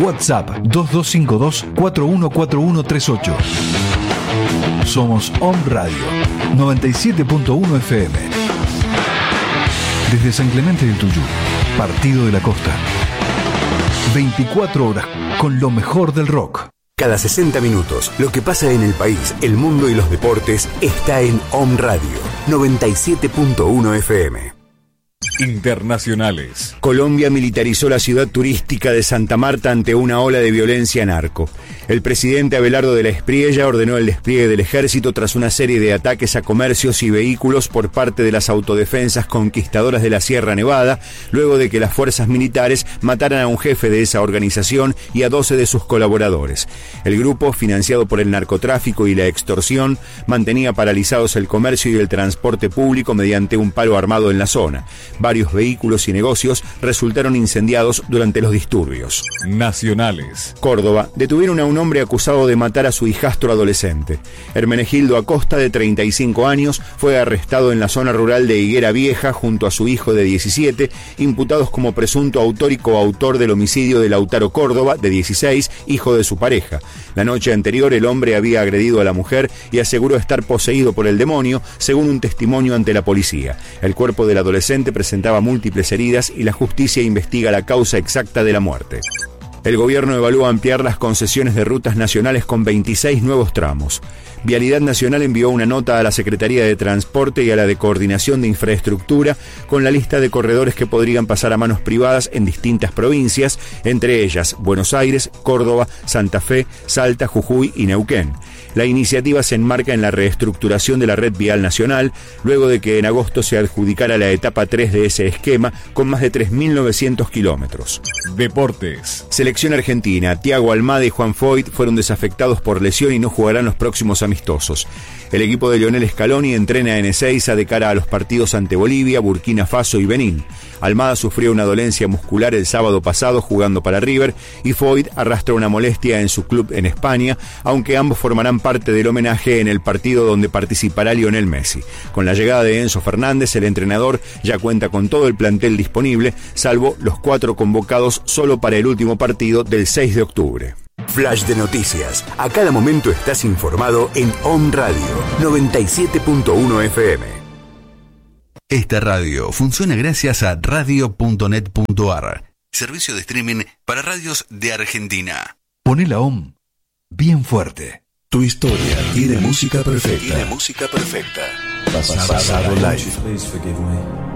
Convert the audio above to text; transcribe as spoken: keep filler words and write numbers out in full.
WhatsApp dos dos cinco dos, cuatro uno cuatro uno tres ocho. Somos Om Radio noventa y siete punto uno F M. Desde San Clemente del Tuyú, Partido de la Costa. veinticuatro horas con lo mejor del rock. Cada sesenta minutos, lo que pasa en el país, el mundo y los deportes está en Om Radio noventa y siete punto uno F M. Internacionales. Colombia militarizó la ciudad turística de Santa Marta ante una ola de violencia narco. El presidente Abelardo de la Espriella ordenó el despliegue del ejército tras una serie de ataques a comercios y vehículos por parte de las autodefensas conquistadoras de la Sierra Nevada, luego de que las fuerzas militares mataran a un jefe de esa organización y a doce de sus colaboradores. El grupo, financiado por el narcotráfico y la extorsión, mantenía paralizados el comercio y el transporte público mediante un paro armado en la zona. Varios vehículos y negocios resultaron incendiados durante los disturbios. Nacionales. Córdoba. Detuvieron a un hombre acusado de matar a su hijastro adolescente. Hermenegildo Acosta, de treinta y cinco años, fue arrestado en la zona rural de Higuera Vieja junto a su hijo de diecisiete, imputados como presunto autor y coautor del homicidio de Lautaro Córdoba, de dieciséis, hijo de su pareja. La noche anterior, el hombre había agredido a la mujer y aseguró estar poseído por el demonio, según un testimonio ante la policía. El cuerpo del adolescente presentaba múltiples heridas y la justicia investiga la causa exacta de la muerte. El gobierno evalúa ampliar las concesiones de rutas nacionales con veintiséis nuevos tramos. Vialidad Nacional envió una nota a la Secretaría de Transporte y a la de Coordinación de Infraestructura con la lista de corredores que podrían pasar a manos privadas en distintas provincias, entre ellas Buenos Aires, Córdoba, Santa Fe, Salta, Jujuy y Neuquén. La iniciativa se enmarca en la reestructuración de la red vial nacional, luego de que en agosto se adjudicara la etapa tres de ese esquema, con más de tres mil novecientos kilómetros. Deportes. Selección argentina. Thiago Almada y Juan Foyt fueron desafectados por lesión y no jugarán los próximos amistosos. El equipo de Lionel Scaloni entrena en Ezeiza de cara a los partidos ante Bolivia, Burkina Faso y Benín. Almada sufrió una dolencia muscular el sábado pasado jugando para River y Foyt arrastra una molestia en su club en España, aunque ambos formarán parte del homenaje en el partido donde participará Lionel Messi. Con la llegada de Enzo Fernández, el entrenador ya cuenta con todo el plantel disponible, salvo los cuatro convocados solo para el último partido del seis de octubre. Flash de noticias. A cada momento estás informado en Om Radio noventa y siete punto uno F M. Esta radio funciona gracias a radio punto net punto a r, servicio de streaming para radios de Argentina. Poné la Om bien fuerte. Tu historia tiene música perfecta. Tiene música perfecta. Pasado live.